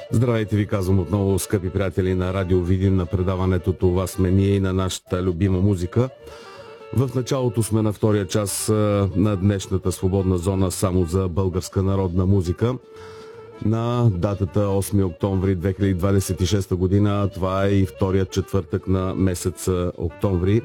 Здравейте ви, казвам отново, скъпи приятели на Радио Видин, на предаването "Това сме ние" и на нашата любима музика. В началото сме на втория час на днешната свободна зона само за българска народна музика. На датата 8 октомври 2026 година, това е и вторият четвъртък на месец октомври.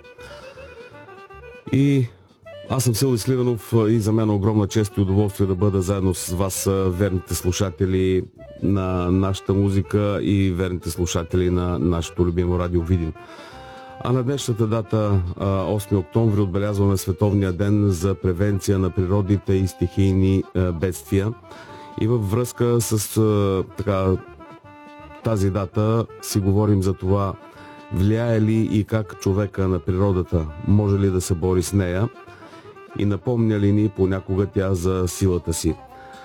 И аз съм Силви Сливенов и за мен е огромна чест и удоволствие да бъда заедно с вас, верните слушатели на нашата музика и верните слушатели на нашето любимо Радио Видин. А на днешната дата, 8 октомври, отбелязваме Световния ден за превенция на природните и стихийни бедствия. И във връзка с тази дата си говорим за това: влияе ли и как човека на природата, може ли да се бори с нея и напомня ли ни понякога тя за силата си.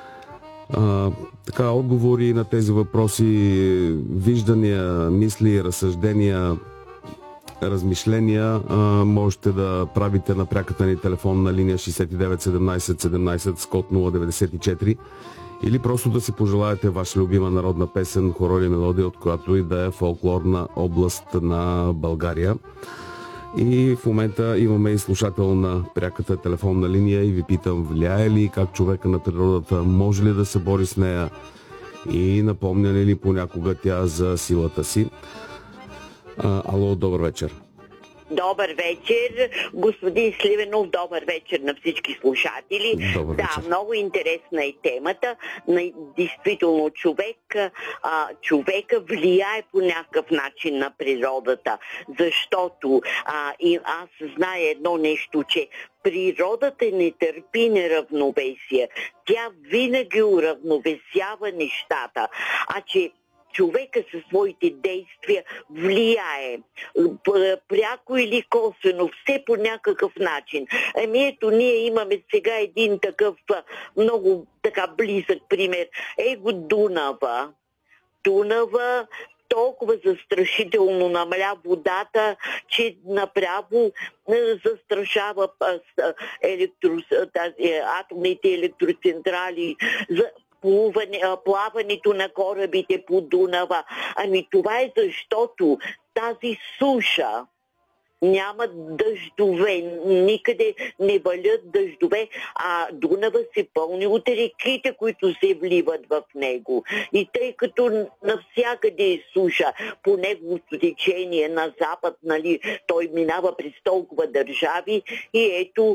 Отговори на тези въпроси, виждания, мисли, разсъждения, размишления можете да правите на пряката ни телефонна линия 69 17 17 с код 094 или просто да си пожелаете ваша любима народна песен, хорор или мелодия, от която и да е фолклорна област на България. И в момента имаме и слушател на пряката телефонна линия и ви питам: влияе ли как човека на природата, може ли да се бори с нея и напомня ли понякога тя за силата си? Алло, добър вечер. Добър вечер, господин Сливенов, добър вечер на всички слушатели. Добър вечер. Да, много интересна е темата. Действително човека влияе по някакъв начин на природата, защото и аз зная едно нещо, че природата не търпи неравновесие. Тя винаги уравновесява нещата. Че човека със своите действия влияе пряко или косвено, все по някакъв начин. Ето, ние имаме сега един такъв много близък пример. Дунава. Дунава толкова застрашително намаля водата, че направо застрашава атомните електроцентрали, плаването на корабите по Дунава. Това е защото тази суша, няма дъждове, никъде не валят дъждове, а Дунава се пълни от реките, които се вливат в него. И тъй като навсякъде е суша, по неговото течение на запад, той минава през толкова държави и ето